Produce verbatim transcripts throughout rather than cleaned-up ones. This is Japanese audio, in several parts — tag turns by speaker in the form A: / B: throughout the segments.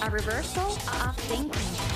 A: A reversal of thinking.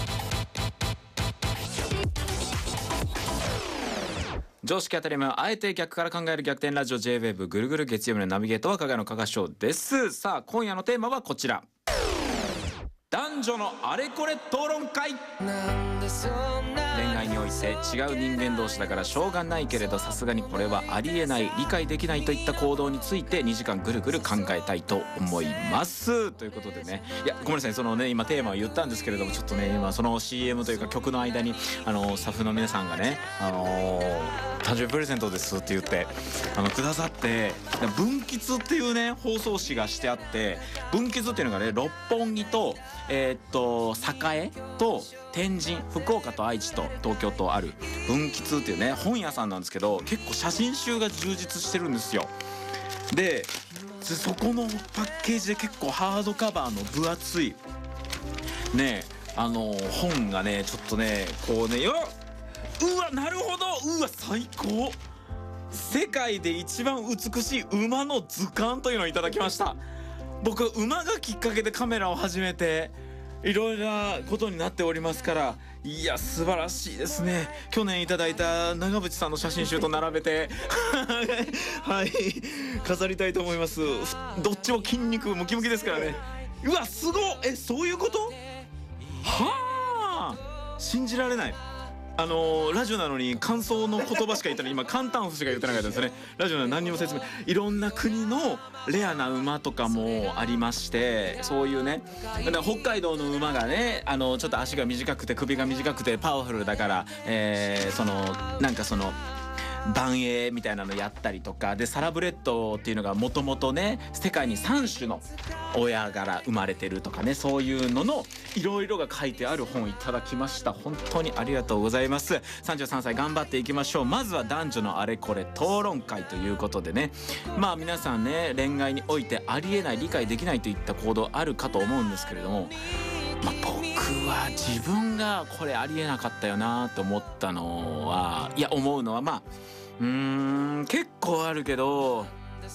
B: 常識当たり前をあえて逆から考える逆転ラジオ J-ウェーブ ぐるぐる月曜日のナビゲートは加賀の加賀翔です。さあ今夜のテーマはこちら、男女のあれこれ討論会。恋愛において違う人間同士だからしょうがないけれどさすがにこれはありえない、理解できないといった行動についてにじかんぐるぐる考えたいと思いますということでね、いやごめんなさい、そのね今テーマを言ったんですけれども、ちょっとね今その シーエム というか曲の間にあのスタッフの皆さんがね、あのー、誕生日プレゼントですって言ってあのくださって、分吉っていうね放送紙がしてあって、分吉っていうのがね六本木とえー、っと栄と天神、福岡と愛知と東京とある分吉っていうね本屋さんなんですけど、結構写真集が充実してるんですよ。でそこのパッケージで結構ハードカバーの分厚いねあの本がねちょっとねこうね、ようわなるほど、うわ最高、世界で一番美しい馬の図鑑というのをいただきました。僕馬がきっかけでカメラを始めていろいろなことになっておりますから、いや素晴らしいですね。去年いただいた長渕さんの写真集と並べてはい飾りたいと思います。どっちも筋肉ムキムキですからね。うわすごっ、えそういうこと、はあ信じられない。あのー、ラジオなのに感想の言葉しか言ってない、今簡単符しか言ってなかったんですね。ラジオなのに何にも説明、いろんな国のレアな馬とかもありまして、そういうね北海道の馬がねあのちょっと足が短くて首が短くてパワフルだから、えー、そのなんかその万栄みたいなのやったりとかで、サラブレッドっていうのがもともとね世界にさん種の親から生まれてるとかね、そういうののいろいろが書いてある本いただきました。本当にありがとうございます。さんじゅうさんさい頑張っていきましょう。まずは男女のあれこれ討論会ということでね、まあ皆さんね恋愛においてありえない、理解できないといった行動あるかと思うんですけれども、まあ、僕は自分がこれありえなかったよなと思ったのは、いや思うのはまあうーん結構あるけど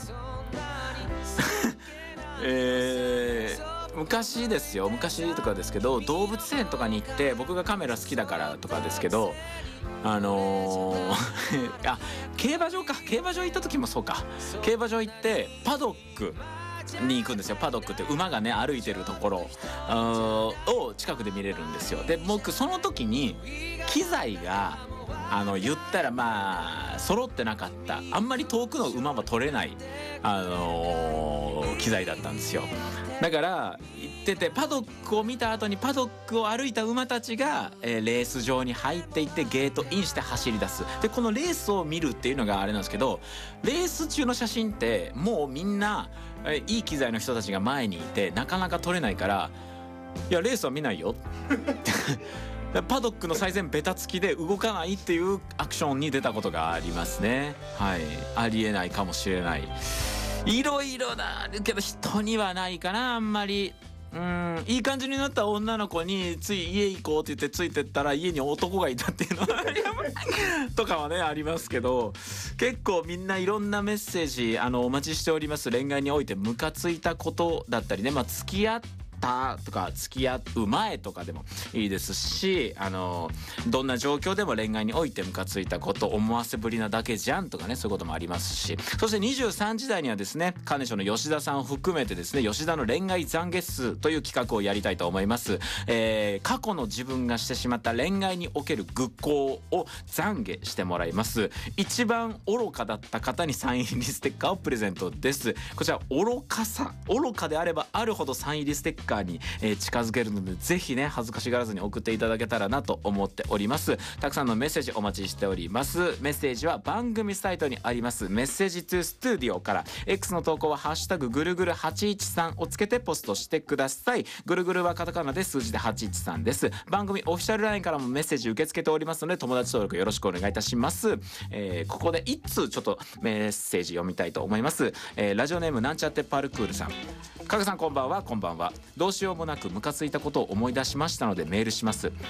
B: えー、昔ですよ、昔とかですけど、動物園とかに行って、僕がカメラ好きだからとかですけど、あのー、あ競馬場か競馬場行った時もそうか、競馬場行ってパドックに行くんですよ。パドックって馬がね歩いてるところを近くで見れるんですよ。で僕その時に機材があの言ったらまあ揃ってなかった、あんまり遠くの馬は取れない、あのー、機材だったんですよ。だから行っててパドックを見た後にパドックを歩いた馬たちが、えー、レース場に入っていってゲートインして走り出す。でこのレースを見るっていうのがあれなんですけど、レース中の写真ってもうみんな、えー、いい機材の人たちが前にいてなかなか撮れないから、いやレースは見ないよパドックの最前ベタつきで動かないっていうアクションに出たことがありますね。はい、ありえないかもしれない。いろいろあるけど人にはないかな、あんまり。うん、いい感じになった女の子につい家行こうって言ってついてったら家に男がいたっていうのはとかはねありますけど、結構みんないろんなメッセージあのお待ちしております。恋愛においてムカついたことだったりね、まあ付き合ってとか付き合う前とかでもいいですし、あのどんな状況でも恋愛においてムカついたこと、思わせぶりなだけじゃんとかね、そういうこともありますし、そしてにじゅうさんじだいにはですね、カーネーションの吉田さんを含めてですね、吉田の恋愛懺悔数という企画をやりたいと思います。えー、過去の自分がしてしまった恋愛における愚行を懺悔してもらいます。一番愚かだった方にサイン入りステッカーをプレゼントです。こちら愚かさ愚かであればあるほどサイン入りステッカーに、えー、近づけるので、ぜひね恥ずかしがらずに送っていただけたらなと思っております。たくさんのメッセージお待ちしております。メッセージは番組サイトにありますメッセージトゥスタジオから、 X の投稿はハッシュタグぐるぐるはちいちさんをつけてポストしてください。ぐるぐるはカタカナで数字ではちいちさんです。番組オフィシャル ライン からもメッセージ受け付けておりますので、友達登録よろしくお願いいたします。えー、ここで一通ちょっとメッセージ読みたいと思います。えー、ラジオネームなんちゃってパルクールさん、加賀さんこんばんは。こんばんは。どうしようもなくムカついたことを思い出しましたのでメールします。